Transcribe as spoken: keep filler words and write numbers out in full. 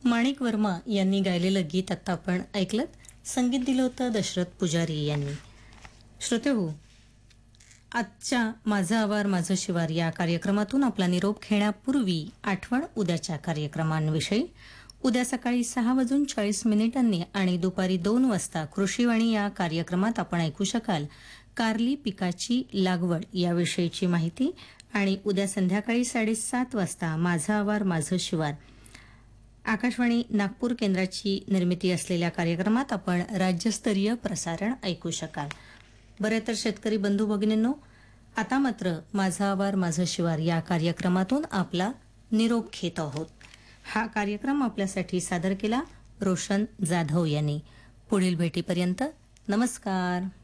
माणिक वर्मा यांनी गायलेलं गीत आता आपण ऐकलं. संगीत दिलं होतं दशरथ पुजारी यांनी. श्रोते हो, आजच्या माझा आवार माझं शिवार या कार्यक्रमातून आपला निरोप घेण्यापूर्वी आठवण उद्याच्या कार्यक्रमांविषयी. उद्या सकाळी सहा वाजून चाळीस मिनिटांनी आणि दुपारी दोन वाजता कृषीवाणी या कार्यक्रमात आपण ऐकू शकाल कारली पिकाची लागवड याविषयीची माहिती. आणि उद्या संध्याकाळी साडेसात वाजता माझा आवार माझं शिवार आकाशवाणी नागपूर केंद्राची निर्मिती असलेल्या कार्यक्रमात आपण राज्यस्तरीय प्रसारण ऐकू शकाल. बरे तर शेतकरी बंधू भगिनींनो, आता मात्र माझा आवार माझं शिवार या कार्यक्रमातून आपला निरोप घेत आहोत. हा कार्यक्रम आपल्यासाठी सादर केला रोशन जाधव यांनी. पुढील भेटीपर्यंत नमस्कार.